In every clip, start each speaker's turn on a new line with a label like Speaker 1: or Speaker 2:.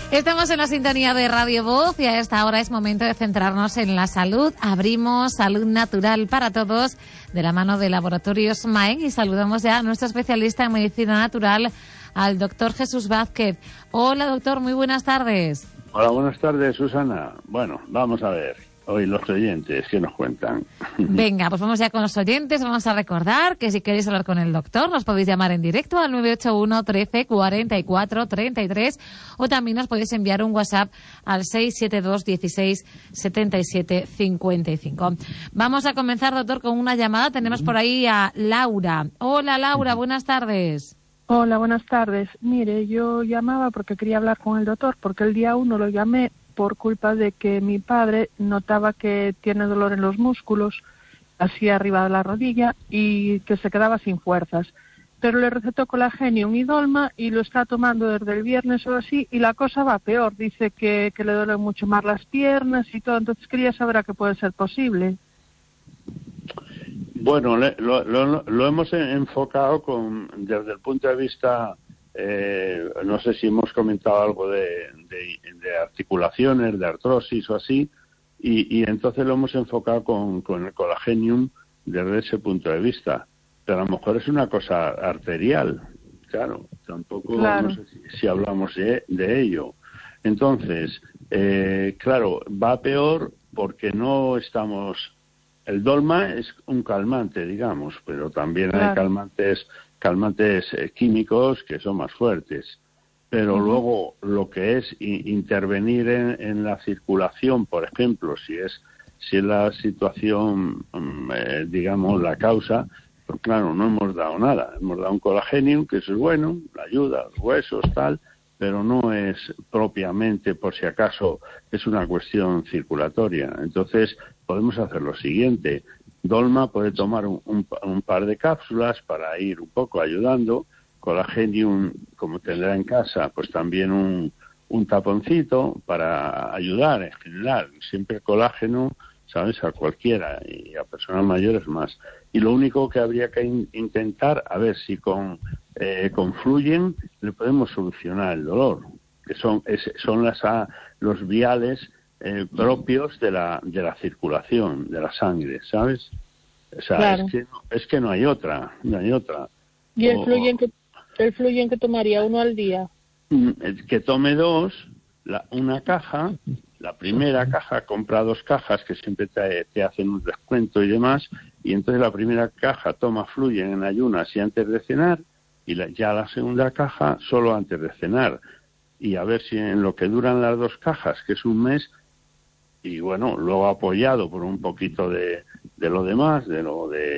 Speaker 1: Estamos en la sintonía de Radio Voz y a esta hora es momento de centrarnos en la salud. Abrimos Salud Natural para Todos de la mano de Laboratorios Maen y saludamos ya a nuestro especialista en medicina natural, al doctor Jesús Vázquez. Hola, doctor, muy buenas tardes.
Speaker 2: Hola, buenas tardes, Susana. Bueno, vamos a ver. Hoy los oyentes, ¿qué nos cuentan?
Speaker 1: Venga, pues vamos ya con los oyentes. Vamos a recordar que si queréis hablar con el doctor, nos podéis llamar en directo al 981 13 44 33 o también nos podéis enviar un WhatsApp al 672 16 77 55. Vamos a comenzar, doctor, con una llamada. Tenemos por ahí a Laura. Hola, Laura, buenas tardes.
Speaker 3: Hola, buenas tardes. Mire, yo llamaba porque quería hablar con el doctor, porque el día 1 lo llamé por culpa de que mi padre notaba que tiene dolor en los músculos, así arriba de la rodilla, y que se quedaba sin fuerzas. Pero le recetó Colagenium y Dolma y lo está tomando desde el viernes o así, y la cosa va peor. Dice que le duelen mucho más las piernas y todo. Entonces quería saber a qué puede ser posible.
Speaker 2: Bueno, lo hemos enfocado desde el punto de vista, no sé si hemos comentado algo de articulaciones, de artrosis o así, y entonces lo hemos enfocado con el Colagenium desde ese punto de vista. Pero a lo mejor es una cosa arterial, claro, tampoco
Speaker 3: Claro.
Speaker 2: No sé si hablamos de ello. Entonces, claro, va peor porque no estamos... El Dolma es un calmante, digamos, pero también hay calmantes químicos que son más fuertes. Pero luego lo que es intervenir en la circulación, por ejemplo, si es la situación, digamos, la causa, pues claro, no hemos dado nada. Hemos dado un Colagenium, que eso es bueno, la ayuda, los huesos, tal, pero no es propiamente, por si acaso, es una cuestión circulatoria. Entonces, podemos hacer lo siguiente. Dolma puede tomar un par de cápsulas para ir un poco ayudando. Colagenium, como tendrá en casa, pues también un taponcito para ayudar en general. Siempre colágeno, ¿sabes? A cualquiera y a personas mayores más. Y lo único que habría que intentar, a ver si con Fluyen le podemos solucionar el dolor, que son los viales propios de la circulación, de la sangre, ¿sabes? O sea,
Speaker 3: Claro.
Speaker 2: es que no hay otra.
Speaker 3: ¿Y el Fluyen que tomaría? ¿1 al día?
Speaker 2: Que tome 2, una caja. La primera caja, compra 2 cajas, que siempre te hacen un descuento y demás, y entonces la primera caja toma Fluyen en ayunas y antes de cenar, y ya la segunda caja solo antes de cenar. Y a ver si en lo que duran las 2 cajas, que es un mes, y bueno, luego apoyado por un poquito de lo demás, de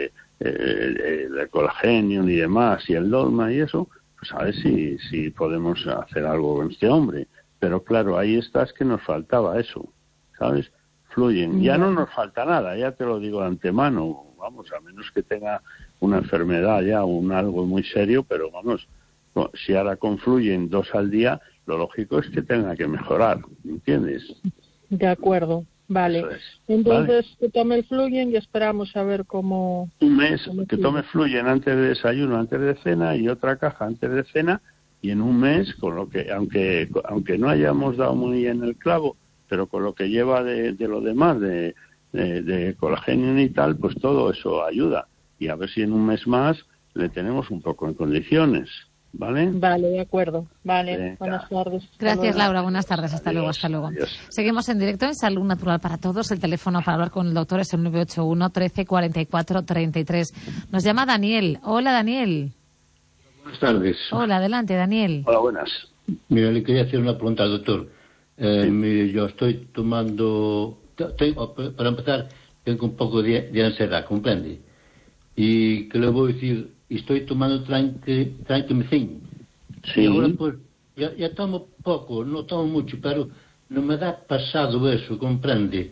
Speaker 2: Colagenium y demás, y el Dolma y eso, pues a ver si podemos hacer algo con este hombre. Pero claro, ahí es que nos faltaba eso, ¿sabes? Fluyen. Ya no nos falta nada, ya te lo digo de antemano, vamos, a menos que tenga una enfermedad ya, algo muy serio, pero vamos, si ahora confluyen 2 al día, lo lógico es que tenga que mejorar, ¿entiendes?
Speaker 3: De acuerdo, vale. Entonces, que tome el Fluyen y esperamos a ver cómo...
Speaker 2: Un mes, que tome Fluyen antes de desayuno, antes de cena, y otra caja antes de cena, y en un mes, con lo que, aunque no hayamos dado muy en el clavo, pero con lo que lleva de lo demás, de Colagenium y tal, pues todo eso ayuda. Y a ver si en un mes más le tenemos un poco en condiciones, ¿vale?
Speaker 3: Vale, de acuerdo. Vale,
Speaker 2: Venga.
Speaker 3: buenas tardes.
Speaker 1: Gracias, Laura. Buenas tardes. Hasta
Speaker 2: Adiós,
Speaker 1: luego, hasta luego.
Speaker 2: adiós.
Speaker 1: Seguimos en directo en Salud Natural para Todos. El teléfono para hablar con el doctor es el 981 13 44 33. Nos llama Daniel. Hola, Daniel.
Speaker 4: Buenas tardes.
Speaker 1: Hola, adelante, Daniel.
Speaker 2: Hola, buenas.
Speaker 4: Mira, le quería hacer una pregunta al doctor. Mire, yo estoy tomando... para empezar, tengo un poco de ansiedad, ¿comprende? Y que le voy a decir, estoy tomando Trankemicin.
Speaker 2: Sí.
Speaker 4: Y ahora, pues, ya tomo poco, no tomo mucho, pero no me da pasado eso, ¿comprende?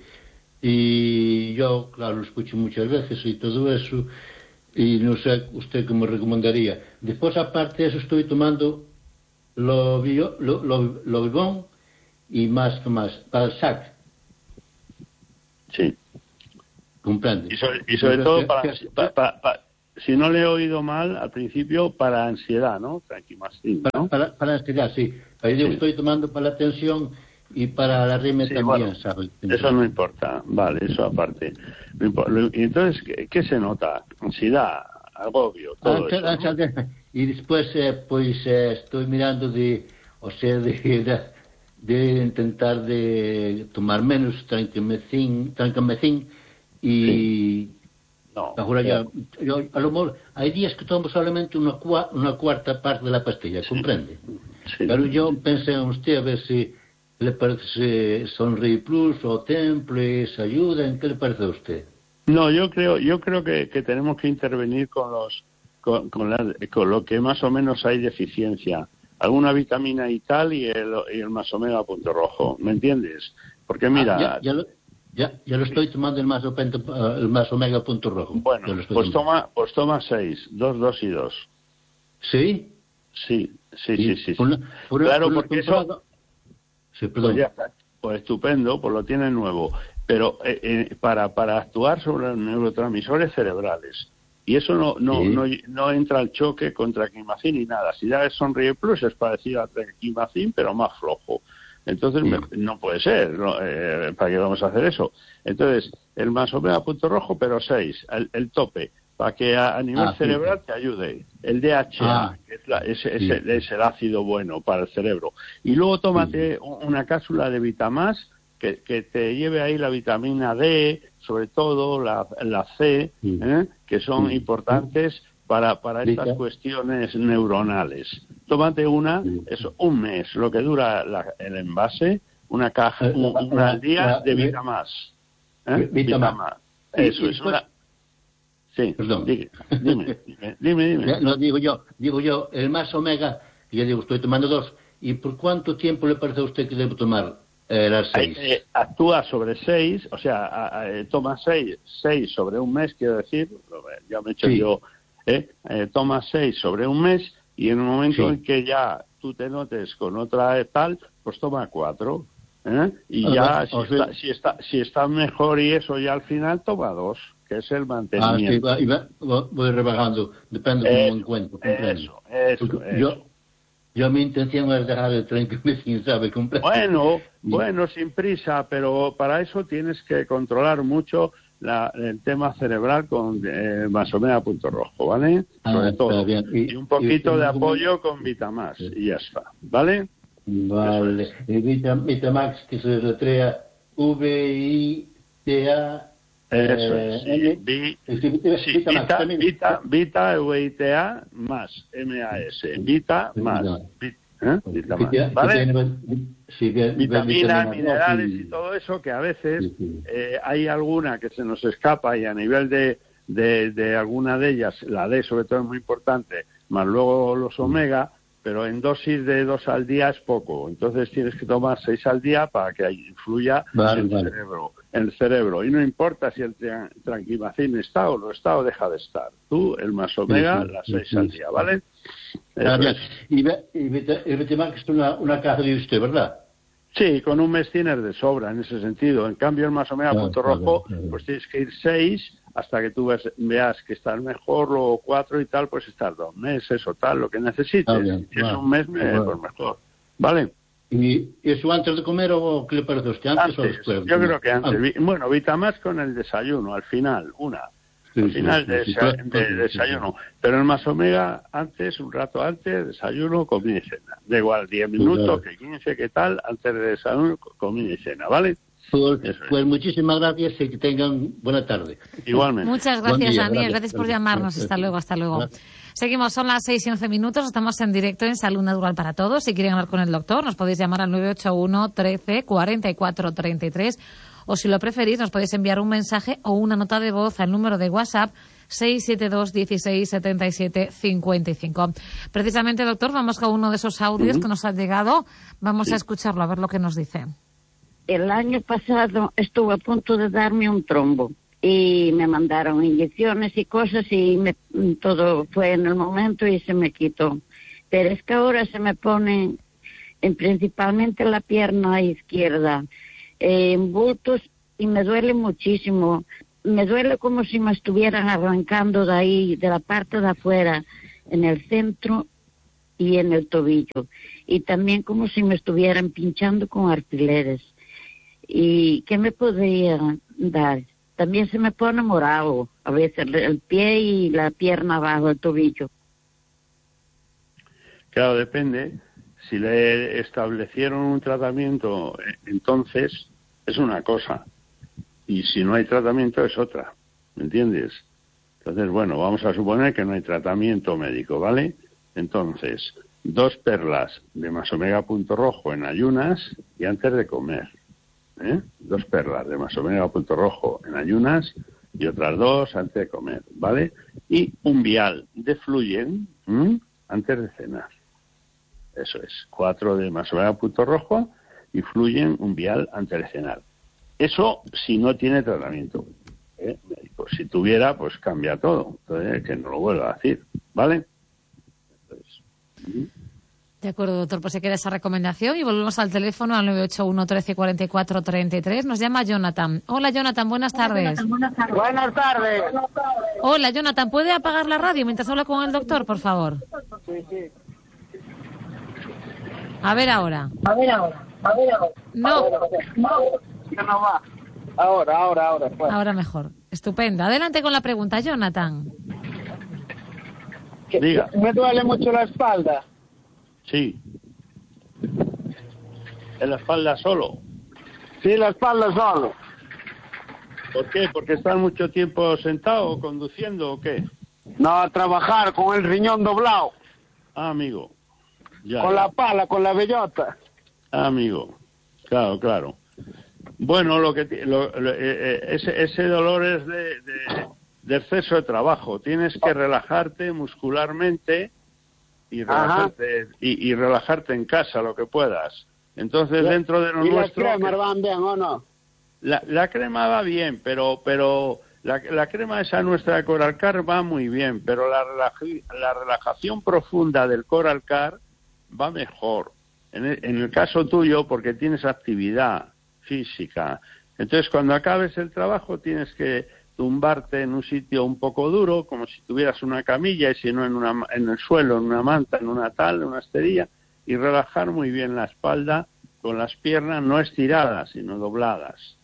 Speaker 4: Y yo, claro, lo escucho muchas veces y todo eso, y no sé usted qué me recomendaría. Después, aparte de eso, estoy tomando Lobivon y más para el SAC.
Speaker 2: Sí.
Speaker 4: ¿Comprende?
Speaker 2: Y sobre todo si no le he oído mal, al principio para ansiedad, ¿no? Tranquimacin, ¿no?
Speaker 4: Para ansiedad, sí. Yo estoy tomando para la tensión y para la rime también,
Speaker 2: bueno,
Speaker 4: ¿sabes?
Speaker 2: Eso no importa, vale, eso aparte. Y entonces, ¿qué se nota? Ansiedad, agobio, todo eso, ¿no?
Speaker 4: Y después, estoy mirando de intentar de tomar menos trancamacin y...
Speaker 2: Sí. No.
Speaker 4: Ahora yo, a lo mejor, hay días que tomo solamente una cuarta parte de la pastilla, ¿comprende?
Speaker 2: Sí.
Speaker 4: Pero yo pensé en usted a ver si le parece Sonríe Plus o Temples, ayuda, ¿en qué le parece a usted?
Speaker 2: No, yo creo que tenemos que intervenir con lo que más o menos hay deficiencia. Alguna vitamina y tal y el más omega punto rojo, ¿me entiendes? Porque mira...
Speaker 4: Ya lo estoy tomando el más omega punto rojo.
Speaker 2: Bueno, pues toma 6, 2, 2 y 2.
Speaker 4: ¿Sí?
Speaker 2: Sí. Claro, porque eso...
Speaker 4: Sí, perdón.
Speaker 2: Pues ya está. Pues estupendo, pues lo tiene nuevo. Pero para actuar sobre los neurotransmisores cerebrales. Y eso no entra al choque con traquimacin ni nada. Si da Sonríe Plus es parecido a traquimacin, pero más flojo. Entonces no puede ser, ¿no? ¿Para qué vamos a hacer eso? Entonces, el más omega punto rojo, pero 6, el tope, para que a nivel cerebral te ayude. El DHA, que es el ácido bueno para el cerebro. Y luego tómate una cápsula de Vitamás que te lleve ahí la vitamina D, sobre todo la C, que son importantes para estas cuestiones neuronales. Tómate un mes, lo que dura el envase, una caja, una al día de Vitamás. Vitamás. Eso es una... Sí,
Speaker 4: perdón.
Speaker 2: Dime.
Speaker 4: No, digo yo, el más omega, yo digo, estoy tomando 2. ¿Y por cuánto tiempo le parece a usted que debo tomar las 6?
Speaker 2: Actúa sobre 6, o sea, toma 6 sobre un mes, quiero decir, ya me he hecho yo... toma 6 sobre un mes y en el momento en que ya tú te notes con otra tal, pues toma 4. Y ya si está mejor y eso ya al final toma 2, que es el mantenimiento.
Speaker 4: Voy rebajando, depende de cómo encuentro.
Speaker 2: Eso.
Speaker 4: Yo mi intención es dejar el tren que me sabe comprar.
Speaker 2: Bueno, sin prisa, pero para eso tienes que controlar mucho el tema cerebral con más omega punto rojo, ¿vale? Sobre todo. Y un poquito de apoyo con Vitamás y ya está, ¿vale?
Speaker 4: Vale. Y Vitamax, que se letrea V-I-T-A.
Speaker 2: Eso es. Vita, V-I-T-A, más, M-A-S. Vita, más. Vitamás, ¿vale? Vitaminas, minerales y todo eso, que a veces hay alguna que se nos escapa y a nivel de alguna de ellas, la D sobre todo es muy importante, más luego los omega, pero en dosis de 2 al día es poco. Entonces tienes que tomar 6 al día para que influya en el cerebro. Y no importa si el tranquimacin está o no está o deja de estar. Tú, el más omega, las 6 al día, ¿vale?
Speaker 4: Y Vitamax es una caja de usted, ¿verdad?
Speaker 2: Sí, con un mes tienes de sobra en ese sentido. En cambio, el más omega punto rojo, pues tienes que ir 6 hasta que tú veas que estás mejor, luego 4 y tal, pues estar 2 meses o tal, lo que necesites. Si es un mes, pues mejor. ¿Vale?
Speaker 4: ¿Y eso antes de comer o qué le parece a usted? ¿Antes o después?
Speaker 2: Yo creo que antes. Bueno, Vitamás con el desayuno, al final, al final de desayuno. Pero el más omega, un rato antes, desayuno, comida y cena. Da igual, 10 minutos, que 15, que tal, antes de desayuno, comida y cena, ¿vale?
Speaker 4: Pues muchísimas gracias y que tengan buena tarde.
Speaker 2: Igualmente.
Speaker 1: Muchas gracias, Daniel. Gracias por llamarnos. Hasta luego. Seguimos, son las 6:11. Estamos en directo en Salud Natural para Todos. Si quieren hablar con el doctor, nos podéis llamar al 981 13 44 33. O si lo preferís, nos podéis enviar un mensaje o una nota de voz al número de WhatsApp 672 16 77 55. Precisamente, doctor, vamos con uno de esos audios que nos han llegado. Vamos a escucharlo, a ver lo que nos dice.
Speaker 5: El año pasado estuve a punto de darme un trombo y me mandaron inyecciones y cosas y todo fue en el momento y se me quitó. Pero es que ahora se me pone principalmente la pierna izquierda en bultos y me duele muchísimo. me duele como si me estuvieran arrancando de ahí, de la parte de afuera, en el centro y en el tobillo. Y también como si me estuvieran pinchando con alfileres. ¿Y qué me podría dar? También se me pone morado, a veces el pie y la pierna abajo, el tobillo.
Speaker 2: Claro, depende. Si le establecieron un tratamiento, entonces es una cosa. Y si no hay tratamiento es otra. ¿Me entiendes? Entonces, bueno, vamos a suponer que no hay tratamiento médico, ¿vale? Entonces, 2 perlas de Masomega Punto Rojo en ayunas y antes de comer. 2 perlas de Masomega Punto Rojo en ayunas y otras 2 antes de comer, ¿vale? Y un vial de Fluyen antes de cenar. Eso es, 4 de Masomega Punto Rojo y Fluyen un vial antes de cenar. Eso si no tiene tratamiento médico. Si tuviera, pues cambia todo. Entonces, que no lo vuelva a decir, ¿vale? Entonces,
Speaker 1: De acuerdo, doctor, pues se queda esa recomendación y volvemos al teléfono al 981 13 44 33. Nos llama Jonathan. Hola, Jonathan, buenas tardes.
Speaker 6: Buenas tardes.
Speaker 1: Hola, Jonathan, ¿puede apagar la radio mientras habla con el doctor, por favor?
Speaker 6: Sí.
Speaker 1: A ver ahora. No.
Speaker 6: Ya no va. Ahora. Pues.
Speaker 1: Ahora mejor. Estupendo. Adelante con la pregunta, Jonathan.
Speaker 2: diga.
Speaker 6: Me duele mucho la espalda.
Speaker 2: Sí. ¿En la espalda solo?
Speaker 6: Sí, la espalda solo.
Speaker 2: ¿Por qué? ¿Porque estás mucho tiempo sentado conduciendo o qué?
Speaker 6: No, a trabajar con el riñón doblado.
Speaker 2: Ah, amigo. Ya,
Speaker 6: con
Speaker 2: ya.
Speaker 6: la pala, con la bellota.
Speaker 2: Ah, amigo. Claro. Bueno, ese dolor es de exceso de trabajo. Tienes que relajarte muscularmente y relajarte en casa lo que puedas. Entonces, dentro de lo nuestro...
Speaker 6: ¿Y las cremas van bien o no?
Speaker 2: La crema va bien, pero la crema esa nuestra de Coralcar va muy bien, pero la relajación profunda del Coralcar va mejor. En el caso tuyo, porque tienes actividad física. Entonces, cuando acabes el trabajo, tienes que tumbarte en un sitio un poco duro, como si tuvieras una camilla, y si no en el suelo, en una manta, en una esterilla, y relajar muy bien la espalda con las piernas no estiradas, sino dobladas.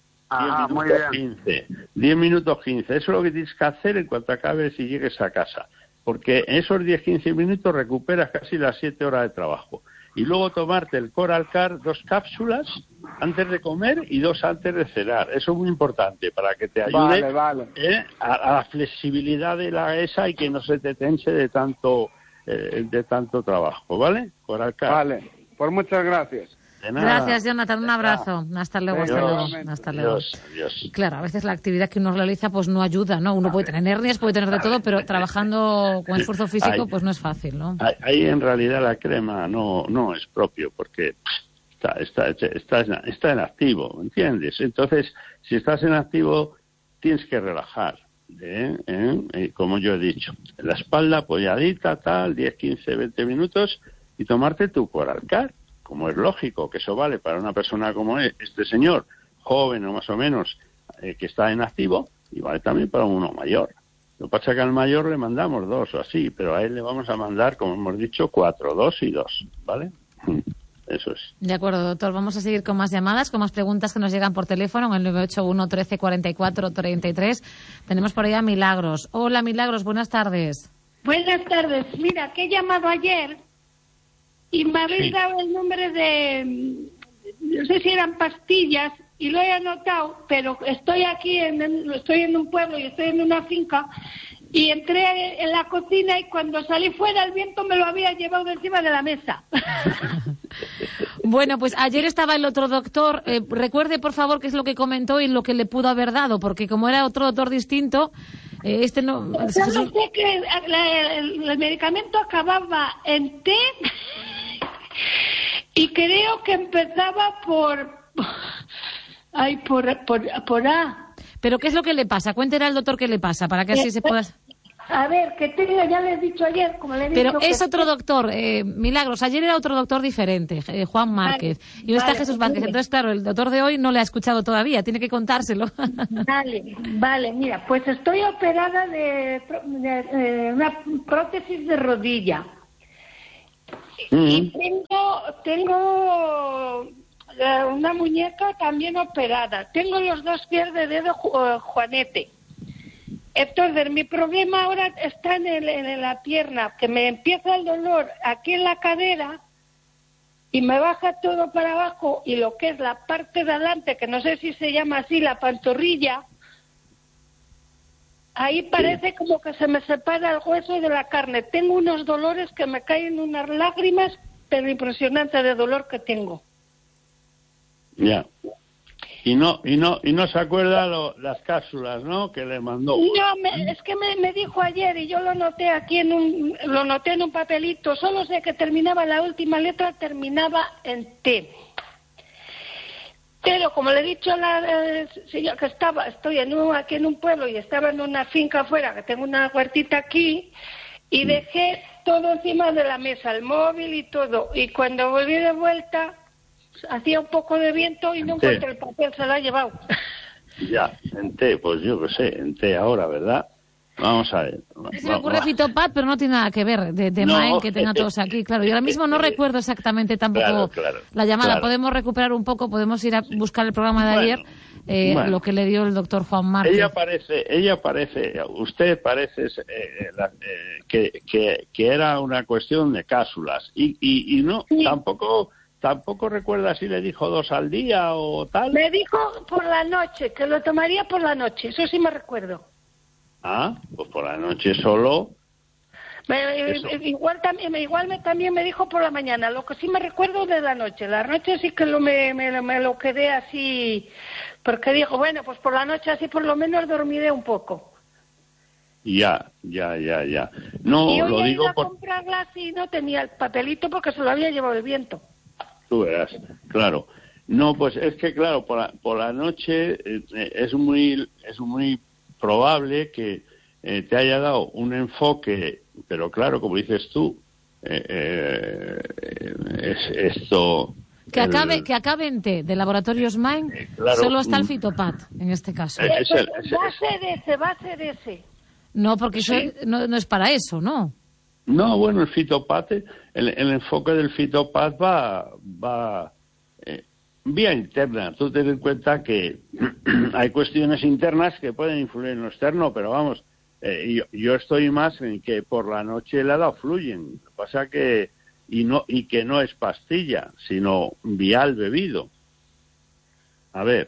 Speaker 2: 10 minutos 15. Eso es lo que tienes que hacer en cuanto acabes y llegues a casa. Porque en esos 10-15 minutos recuperas casi las 7 horas de trabajo. Y luego tomarte el Coralcar 2 cápsulas antes de comer y 2 antes de cenar. Eso es muy importante para que te ayude a la flexibilidad de la esa y que no se te tense de tanto trabajo, ¿vale? Coralcar.
Speaker 6: Vale, pues muchas gracias.
Speaker 1: Gracias, Jonathan. Un abrazo. Hasta luego.
Speaker 2: Adiós.
Speaker 1: Claro, a veces la actividad que uno realiza pues no ayuda, ¿no? Uno puede tener hernias, puede tener de todo, pero trabajando con esfuerzo físico pues no es fácil, ¿no?
Speaker 2: Ahí en realidad la crema no es propio porque está en activo, ¿entiendes? Entonces, si estás en activo, tienes que relajar, como yo he dicho. La espalda apoyadita, 10, 15, 20 minutos y tomarte tu Coralcar. Como es lógico, que eso vale para una persona como este señor, joven o más o menos, que está en activo, y vale también para uno mayor. Lo que pasa es que al mayor le mandamos 2 o así, pero a él le vamos a mandar, como hemos dicho, 4, 2 y 2, ¿vale? Eso es.
Speaker 1: De acuerdo, doctor. Vamos a seguir con más llamadas, con más preguntas que nos llegan por teléfono en el 981 13 44 33. Tenemos por ahí a Milagros. Hola, Milagros, buenas tardes.
Speaker 7: Buenas tardes. Mira, que he llamado ayer y me habéis dado el nombre de, no sé si eran pastillas, y lo he anotado, pero estoy aquí, estoy en un pueblo y estoy en una finca, y entré en la cocina y cuando salí fuera el viento me lo había llevado de encima de la mesa.
Speaker 1: Bueno, pues ayer estaba el otro doctor. Recuerde, por favor, qué es lo que comentó y lo que le pudo haber dado, porque como era otro doctor distinto, este no...
Speaker 7: Yo no sé que el medicamento acababa en T y creo que empezaba por A.
Speaker 1: ¿Pero qué es lo que le pasa? Cuéntele al doctor qué le pasa, para que así se pueda...
Speaker 7: A ver, que tengo, ya le he dicho ayer, como le he dicho...
Speaker 1: Pero es
Speaker 7: que
Speaker 1: otro doctor, Milagros. Ayer era otro doctor diferente, Juan Márquez. Y hoy está Jesús Vázquez.
Speaker 7: Mire.
Speaker 1: Entonces, claro, el doctor de hoy no le ha escuchado todavía. Tiene que contárselo.
Speaker 7: Vale, mira, pues estoy operada de una prótesis de rodilla. Y tengo una muñeca también operada. Tengo los 2 pies de dedo juanete. Entonces, mi problema ahora está en la pierna, que me empieza el dolor aquí en la cadera y me baja todo para abajo, y lo que es la parte de adelante, que no sé si se llama así, la pantorrilla, ahí parece como que se me separa el hueso de la carne. Tengo unos dolores que me caen unas lágrimas, pero impresionante de dolor que tengo.
Speaker 2: Ya. Y no se acuerda las cápsulas, ¿no? Que le mandó.
Speaker 7: No, es que me dijo ayer y yo lo noté aquí en un papelito. Solo sé que terminaba, la última letra terminaba en T. Pero como le he dicho a la señora que estoy aquí en un pueblo y estaba en una finca afuera, que tengo una huertita aquí, y dejé todo encima de la mesa, el móvil y todo. Y cuando volví de vuelta, hacía un poco de viento y no encontré el papel, se lo ha llevado.
Speaker 2: Ya, en té, pues yo qué sé, en té ahora, ¿verdad? Vamos a ver.
Speaker 1: Se me ocurre Fitopat, pero no tiene nada que ver de
Speaker 2: No,
Speaker 1: Maen, que tenga todos aquí. Claro, yo ahora mismo no recuerdo exactamente tampoco la llamada.
Speaker 2: Claro.
Speaker 1: Podemos recuperar un poco, podemos ir a buscar el programa de ayer, lo que le dio el doctor Juan Márquez.
Speaker 2: Usted parece que era una cuestión de cápsulas y no,
Speaker 7: Sí.
Speaker 2: Tampoco recuerda si le dijo 2 al día o tal.
Speaker 7: Me dijo por la noche, que lo tomaría por la noche, eso sí me recuerdo.
Speaker 2: Ah, pues por la noche solo.
Speaker 7: Igual también me dijo por la mañana, lo que sí me recuerdo de la noche. La noche sí que me lo quedé así, porque dijo, bueno, pues por la noche así por lo menos dormiré un poco.
Speaker 2: Ya. No,
Speaker 7: Y hoy
Speaker 2: lo
Speaker 7: he
Speaker 2: digo
Speaker 7: ido a comprarla y no tenía el papelito porque se lo había llevado el viento.
Speaker 2: Tú verás, claro. No, pues es que claro, por la noche es muy probable que te haya dado un enfoque, pero claro, como dices tú, es esto...
Speaker 1: Que acabe en T, de Laboratorios Maen,
Speaker 2: claro,
Speaker 1: solo está el Fitopat, en este caso.
Speaker 7: Va a ser ese.
Speaker 1: No, porque
Speaker 2: Sí.
Speaker 1: eso no es para eso, ¿no?
Speaker 2: No, bueno, el Fitopat, el enfoque del Fitopat va vía interna. Tú ten en cuenta que hay cuestiones internas que pueden influir en lo externo, pero vamos, yo estoy más en que por la noche le ha dado Fluyen. Lo que pasa que que no es pastilla, sino vial bebido. A ver.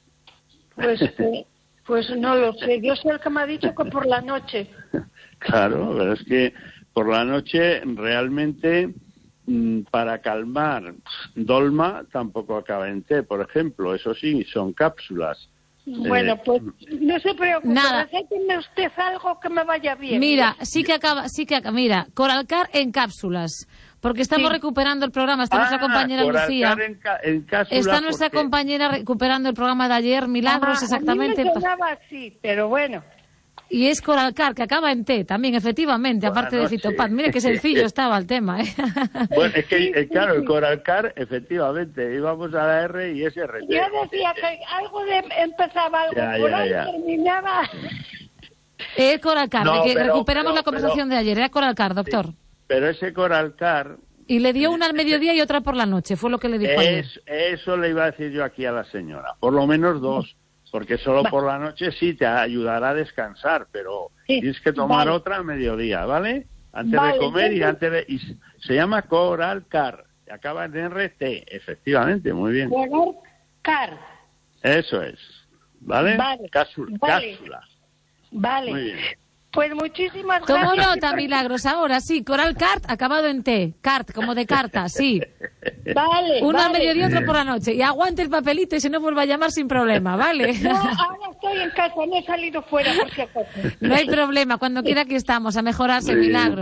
Speaker 7: Pues no lo sé. Yo sé el que me ha dicho que por la noche.
Speaker 2: Claro, pero es que por la noche realmente para calmar dolma tampoco acaba en té, por ejemplo. Eso sí, son cápsulas.
Speaker 7: Bueno, pues no se preocupe.
Speaker 1: Nada.
Speaker 7: Recéteme usted algo que me vaya bien.
Speaker 1: Mira, sí que acaba. Mira, Coralcar en cápsulas. Porque estamos recuperando el programa. Está nuestra compañera Lucía.
Speaker 2: En cápsula
Speaker 1: Está nuestra compañera recuperando el programa de ayer, Milagros, exactamente.
Speaker 7: A mí me sonaba así, pero bueno.
Speaker 1: Y es Coralcar, que acaba en T también, efectivamente, aparte de Fitopat. Mire qué sencillo estaba el tema, ¿eh?
Speaker 2: Bueno, es que, claro, el Coralcar, efectivamente, íbamos a la R y es RT.
Speaker 7: Yo decía que algo empezaba algo
Speaker 2: Ya,
Speaker 7: por ahí,
Speaker 2: ya.
Speaker 7: terminaba...
Speaker 1: Coralcar,
Speaker 2: No,
Speaker 1: que
Speaker 2: pero-
Speaker 1: recuperamos la
Speaker 2: pero-
Speaker 1: conversación de ayer. Era Coralcar, doctor.
Speaker 2: Pero ese Coralcar...
Speaker 1: Y le dio una al mediodía y otra por la noche, fue lo que le dijo ayer.
Speaker 2: Eso le iba a decir yo aquí a la señora. Por lo menos 2. Porque solo por la noche sí te ayudará a descansar, pero
Speaker 7: Sí,
Speaker 2: tienes que tomar
Speaker 7: vale.
Speaker 2: otra al mediodía, ¿vale? Antes
Speaker 7: Vale,
Speaker 2: de comer y
Speaker 7: entonces-
Speaker 2: antes de... Y se llama Coralcar, acaba en RT, efectivamente, muy bien.
Speaker 7: Car.
Speaker 2: Eso es, ¿vale?
Speaker 7: Vale,
Speaker 2: Cápsula.
Speaker 7: vale.
Speaker 2: Cápsula.
Speaker 7: Vvale.
Speaker 2: Muy bien.
Speaker 7: Pues muchísimas
Speaker 1: Tomo
Speaker 7: gracias.
Speaker 1: nota, Milagros, ahora sí. Coralcart, acabado en T. Cart, como de carta, sí.
Speaker 7: Vale.
Speaker 1: Uno al
Speaker 7: vale.
Speaker 1: mediodía, otro por la noche. Y aguante el papelito y si no vuelva a llamar sin problema, ¿vale?
Speaker 7: No, ahora estoy en casa, no he salido fuera por si acaso.
Speaker 1: No hay problema, cuando quiera aquí estamos, a mejorarse,
Speaker 2: Muy bien.
Speaker 1: Milagros.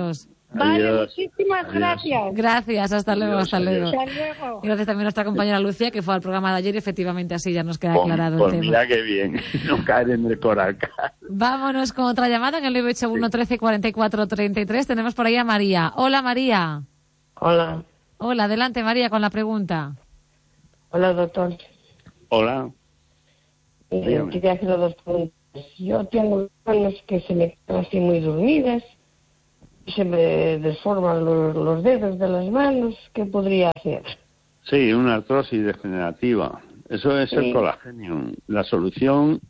Speaker 7: Vale,
Speaker 2: Adiós.
Speaker 7: muchísimas
Speaker 2: Adiós.
Speaker 7: gracias.
Speaker 1: Gracias, hasta luego,
Speaker 2: Adiós,
Speaker 1: hasta luego.
Speaker 7: Hasta luego.
Speaker 1: Y gracias también a nuestra compañera Lucía, que fue al programa de ayer y efectivamente así ya nos queda aclarado
Speaker 2: Pues
Speaker 1: el tema.
Speaker 2: mira qué bien, no caer en el coracal.
Speaker 1: Vámonos con otra llamada en el 981 13 44 33. Tenemos por ahí a María. Hola, María.
Speaker 8: Hola,
Speaker 1: Hola, adelante, María, con la pregunta.
Speaker 8: hola doctor.
Speaker 2: Hola. Dígame.
Speaker 8: Quería hacer dos preguntas. Yo tengo manos que se me quedan así muy dormidas y se me desforman los dedos de las manos. ¿Qué podría hacer?
Speaker 2: Sí, una artrosis degenerativa. Eso es el
Speaker 8: Sí.
Speaker 2: colágeno. La solución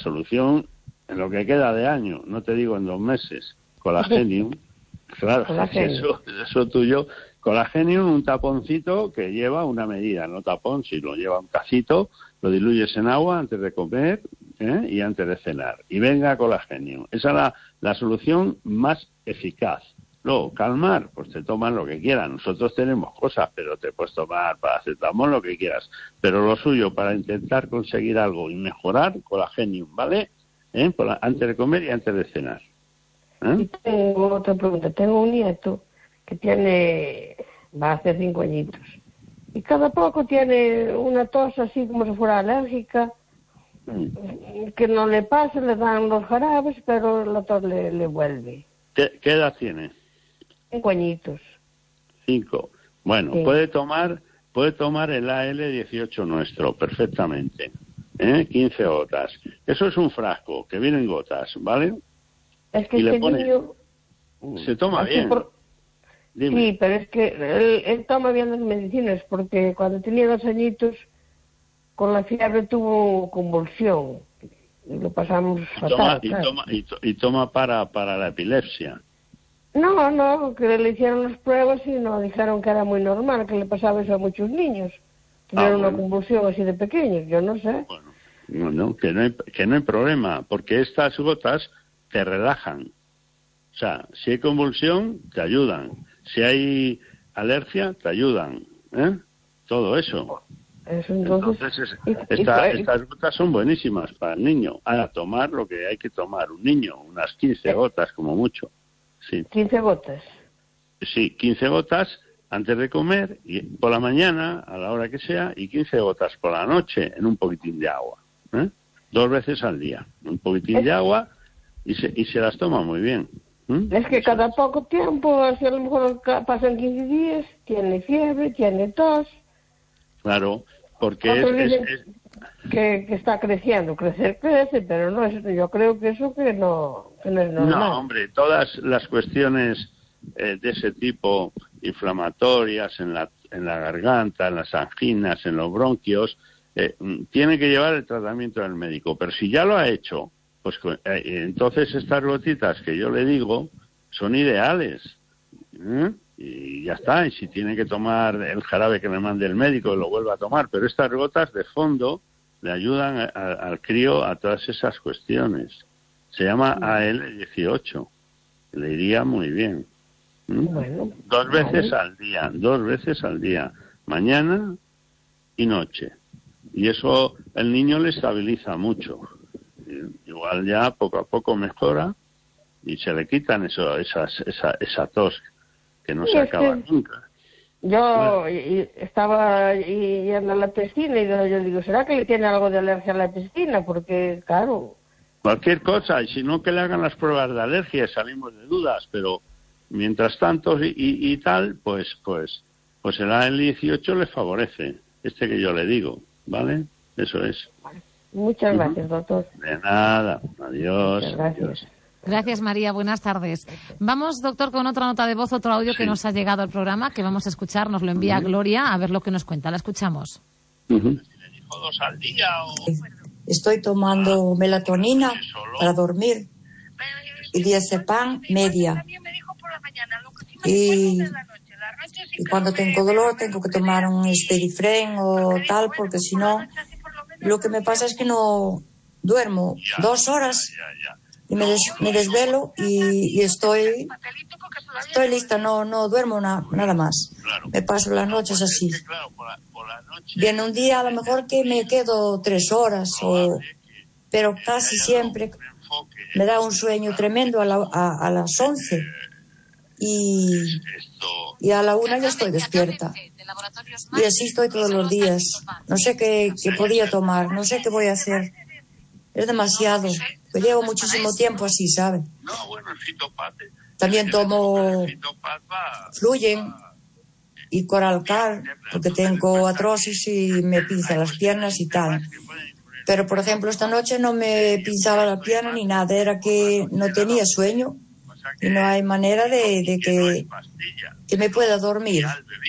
Speaker 2: en lo que queda de año, no te digo en 2 meses. Colágeno. Claro,
Speaker 8: Colágeno.
Speaker 2: eso tuyo. Colágeno, un taponcito que lleva una medida, no tapón, si lo lleva un cacito, lo diluyes en agua antes de comer y antes de cenar. Y venga colágeno. Esa es la solución más eficaz. Luego, calmar, pues te toman lo que quieran. Nosotros tenemos cosas, pero te puedes tomar paracetamol, lo que quieras. Pero lo suyo, para intentar conseguir algo y mejorar, colágeno, ¿vale? Antes de comer y antes de cenar.
Speaker 8: Y tengo otra pregunta. Tengo un nieto que va a hacer 5 añitos. Y cada poco tiene una tos así como si fuera alérgica, que no le pasa, le dan los jarabes, pero la tos le vuelve.
Speaker 2: ¿Qué edad tiene?
Speaker 8: 5 añitos.
Speaker 2: 5. Bueno,
Speaker 8: Sí.
Speaker 2: puede tomar el AL18 nuestro perfectamente. 15 gotas. Eso es un frasco que viene en gotas, ¿vale?
Speaker 8: Es que
Speaker 2: Y le
Speaker 8: este
Speaker 2: pone-
Speaker 8: niño...
Speaker 2: Se toma
Speaker 8: así
Speaker 2: bien. Dime.
Speaker 8: Sí, pero es que él toma bien las medicinas, porque cuando tenía 2 añitos, con la fiebre tuvo convulsión. Y lo pasamos fatal. claro.
Speaker 2: Y toma para la epilepsia.
Speaker 8: No, que le hicieron las pruebas y nos dijeron que era muy normal, que le pasaba eso a muchos niños. Tuvieron una
Speaker 2: Bueno.
Speaker 8: convulsión así de pequeños, yo no sé.
Speaker 2: Bueno, que no hay problema, porque estas gotas te relajan. O sea, si hay convulsión, te ayudan. Si hay alergia, te ayudan. Todo eso.
Speaker 8: Eso
Speaker 2: Entonces,
Speaker 8: y-
Speaker 2: estas gotas son buenísimas para el niño. A tomar lo que hay que tomar un niño, unas 15 gotas como mucho. Sí,
Speaker 8: 15 gotas.
Speaker 2: sí, 15 gotas antes de comer, y por la mañana, a la hora que sea, y 15 gotas por la noche en un poquitín de agua. 2 veces al día. Un poquitín de agua y se las toma muy bien.
Speaker 8: Es que cada poco tiempo, así a lo mejor pasan 15 días, tiene fiebre, tiene tos.
Speaker 2: Claro, porque
Speaker 8: Otros dicen
Speaker 2: es
Speaker 8: que está creciendo, crece, pero no es, yo creo que eso que no es normal.
Speaker 2: No, hombre, todas las cuestiones de ese tipo, inflamatorias en la garganta, en las anginas, en los bronquios, tiene que llevar el tratamiento del médico. Pero si ya lo ha hecho, pues entonces estas gotitas que yo le digo son ideales. Y ya está. Y si tiene que tomar el jarabe que le mande el médico, lo vuelva a tomar. Pero estas gotas de fondo le ayudan al crío a todas esas cuestiones. Se llama AL18. Le iría muy bien.
Speaker 8: Bueno,
Speaker 2: 2 veces al día, 2 veces al día, mañana y noche. Y eso el niño le estabiliza mucho. Igual ya poco a poco mejora y se le quitan esa tos que no
Speaker 8: Sí,
Speaker 2: se
Speaker 8: es
Speaker 2: acaba
Speaker 8: que-
Speaker 2: nunca.
Speaker 8: yo estaba yendo a la piscina y yo digo, ¿será que le tiene algo de alergia a la piscina? Porque, claro,
Speaker 2: Cualquier cosa, y si no que le hagan las pruebas de alergia, salimos de dudas, pero mientras tanto y tal, pues el AL18 le favorece, este que yo le digo, ¿vale? Eso es.
Speaker 8: muchas gracias, doctor.
Speaker 2: De nada, adiós.
Speaker 8: Muchas gracias.
Speaker 2: Adiós.
Speaker 1: Gracias, María. Buenas tardes. Vamos, doctor, con otra nota de voz, otro audio que
Speaker 2: Sí.
Speaker 1: nos ha llegado al programa, que vamos a escuchar. Nos lo envía Gloria, a ver lo que nos cuenta. La escuchamos.
Speaker 2: Ujú.
Speaker 9: Estoy tomando melatonina para dormir y diazepam media. Y cuando tengo dolor tengo que tomar un Esperifren o tal, porque si no, lo que me pasa es que no duermo 2 horas y me desvelo y estoy lista, no duermo nada más. Me paso las noches así. Viene un día a lo mejor que me quedo 3 horas, pero casi siempre me da un sueño tremendo a las 11. y a la 1 ya estoy despierta. Y así estoy todos los días. No sé qué podía tomar, no sé qué voy a hacer. Es demasiado. Pues llevo muchísimo tiempo así, ¿sabe? También tomo Fluyen y Coralcal, porque tengo artrosis y me pinza las piernas y tal. Pero, por ejemplo, esta noche no me pinzaba la pierna ni nada, era que no tenía sueño y no hay manera de que me pueda dormir.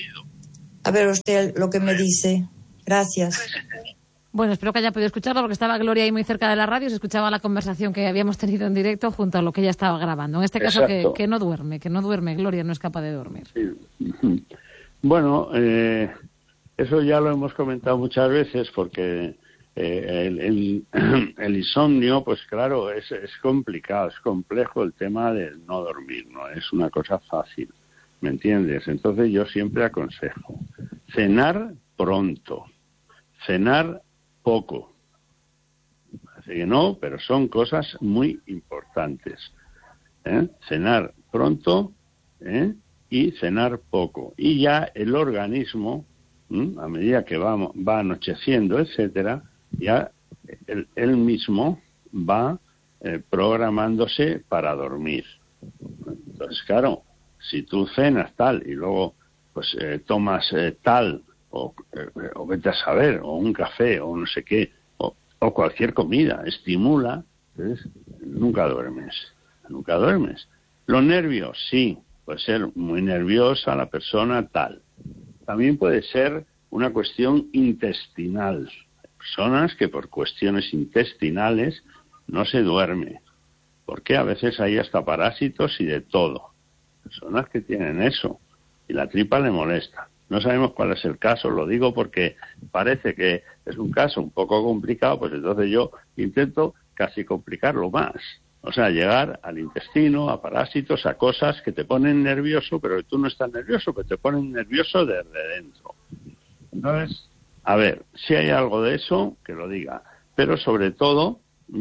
Speaker 9: A ver usted lo que me dice. Gracias.
Speaker 1: Bueno, espero que haya podido escucharlo porque estaba Gloria ahí muy cerca de la radio y se escuchaba la conversación que habíamos tenido en directo junto a lo que ella estaba grabando. En este caso que no duerme, Gloria no es capaz de dormir.
Speaker 2: Sí. Bueno, eso ya lo hemos comentado muchas veces porque el insomnio, pues claro, es complicado, es complejo el tema del no dormir, no es una cosa fácil, ¿me entiendes? Entonces yo siempre aconsejo cenar pronto, cenar poco. Así que no, pero son cosas muy importantes. Cenar pronto y cenar poco. Y ya el organismo, a medida que va anocheciendo, etcétera, ya él mismo va programándose para dormir. Entonces, claro, si tú cenas tal y luego pues tomas tal o vete a saber, o un café, o no sé qué, o cualquier comida, estimula, entonces nunca duermes. Los nervios, sí, puede ser muy nerviosa la persona tal. También puede ser una cuestión intestinal. Hay personas que por cuestiones intestinales no se duerme, porque a veces hay hasta parásitos y de todo. Personas que tienen eso y la tripa le molesta. No sabemos cuál es el caso, lo digo porque parece que es un caso un poco complicado, pues entonces yo intento casi complicarlo más. O sea, llegar al intestino, a parásitos, a cosas que te ponen nervioso, pero que tú no estás nervioso, que te ponen nervioso desde dentro. Entonces, a ver, si hay algo de eso, que lo diga. Pero sobre todo,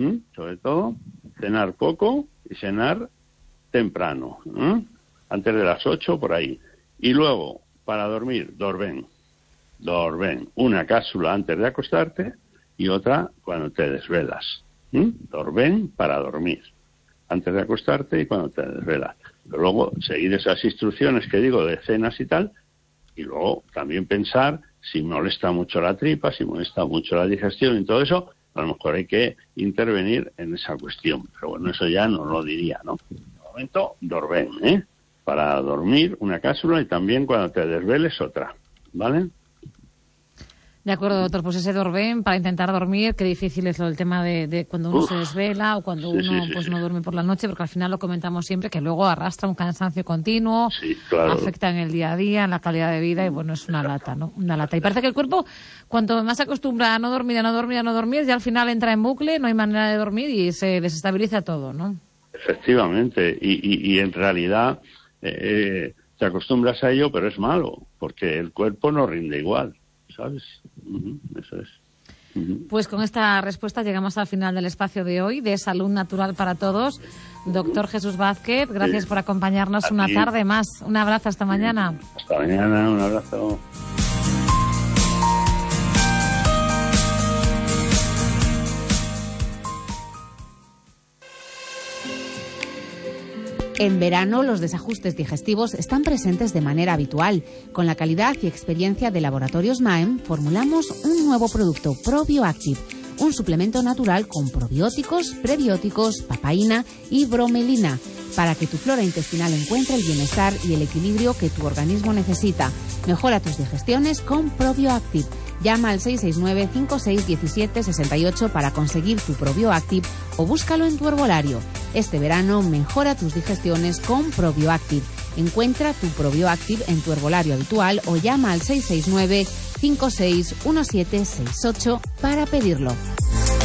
Speaker 2: cenar poco y cenar temprano, antes de las 8 por ahí. Y luego, para dormir, dorben. Una cápsula antes de acostarte y otra cuando te desvelas. Dorben para dormir, antes de acostarte y cuando te desvelas. Pero luego seguir esas instrucciones que digo de cenas y tal, y luego también pensar si molesta mucho la tripa, si molesta mucho la digestión y todo eso, a lo mejor hay que intervenir en esa cuestión. Pero bueno, eso ya no lo diría, ¿no? De momento, dorben, para dormir una cápsula y también cuando te desveles otra, ¿vale?
Speaker 1: De acuerdo, doctor, pues ese dorben para intentar dormir, qué difícil es lo del tema de cuando uno se desvela o cuando no duerme por la noche, porque al final lo comentamos siempre, que luego arrastra un cansancio continuo, claro, afecta en el día a día, en la calidad de vida y bueno, es una lata, ¿no? Una lata. Y parece que el cuerpo, cuanto más se acostumbra a no dormir, ya al final entra en bucle, no hay manera de dormir y se desestabiliza todo, ¿no? Efectivamente, y en realidad te acostumbras a ello, pero es malo, porque el cuerpo no rinde igual. ¿Sabes? Eso es. Pues con esta respuesta llegamos al final del espacio de hoy, de Salud Natural para Todos. Doctor Jesús Vázquez, gracias por acompañarnos una tarde más. Un abrazo, hasta mañana. Hasta mañana, un abrazo.
Speaker 10: En verano, los desajustes digestivos están presentes de manera habitual. Con la calidad y experiencia de Laboratorios Maem, formulamos un nuevo producto, ProbioActive, un suplemento natural con probióticos, prebióticos, papaína y bromelina, para que tu flora intestinal encuentre el bienestar y el equilibrio que tu organismo necesita. Mejora tus digestiones con ProbioActive. Llama al 669-5617-68 para conseguir tu ProbioActive o búscalo en tu herbolario. Este verano mejora tus digestiones con ProbioActive. Encuentra tu ProbioActive en tu herbolario habitual o llama al 669-561768 para pedirlo.